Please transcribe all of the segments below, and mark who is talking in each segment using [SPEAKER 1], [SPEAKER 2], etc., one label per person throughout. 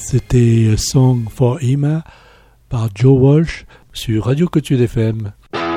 [SPEAKER 1] C'était Song for Emma par Joe Walsh sur Radio Côte-Sud FM.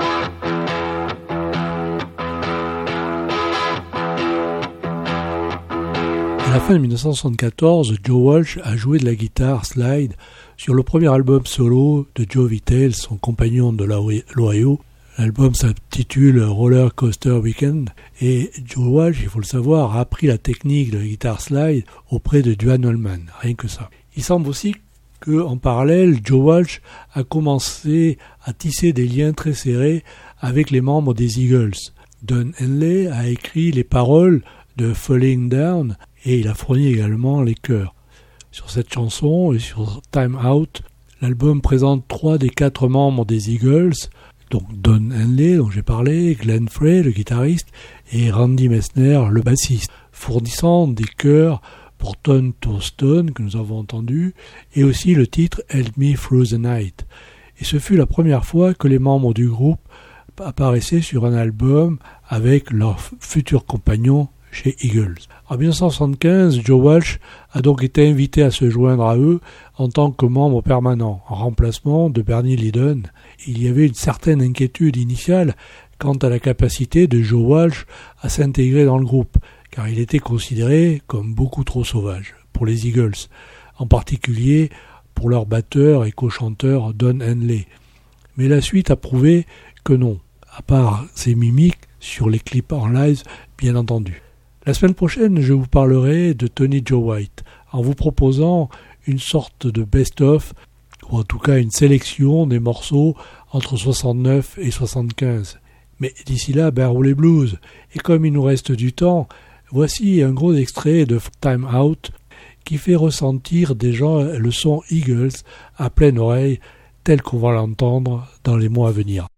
[SPEAKER 1] À la fin de 1974, Joe Walsh a joué de la guitare slide sur le premier album solo de Joe Vitale, son compagnon de l'Ohio. L'album s'intitule Roller Coaster Weekend et Joe Walsh, il faut le savoir, a appris la technique de la guitare slide auprès de Duane Allman, rien que ça. Il semble aussi qu'en parallèle, Joe Walsh a commencé à tisser des liens très serrés avec les membres des Eagles. Don Henley a écrit les paroles de Falling Down et il a fourni également les chœurs. Sur cette chanson et sur Time Out, l'album présente 3 des 4 membres des Eagles, donc Don Henley, dont j'ai parlé, Glenn Frey, le guitariste, et Randy Messner, le bassiste, fournissant des chœurs pour Tone to Stone, que nous avons entendu, et aussi le titre Help Me Through the Night. Et ce fut la première fois que les membres du groupe apparaissaient sur un album avec leurs futurs compagnons chez Eagles. En 1975, Joe Walsh a donc été invité à se joindre à eux en tant que membre permanent, en remplacement de Bernie Leadon. Il y avait une certaine inquiétude initiale quant à la capacité de Joe Walsh à s'intégrer dans le groupe, car il était considéré comme beaucoup trop sauvage pour les Eagles, en particulier pour leur batteur et co-chanteur Don Henley. Mais la suite a prouvé que non, à part ses mimiques sur les clips en live, bien entendu. La semaine prochaine, je vous parlerai de Tony Joe White, en vous proposant une sorte de best-of, ou en tout cas une sélection des morceaux entre 69 et 75. Mais d'ici là, roulez blues. Et comme il nous reste du temps, voici un gros extrait de Time Out qui fait ressentir déjà le son Eagles à pleine oreille, tel qu'on va l'entendre dans les mois à venir.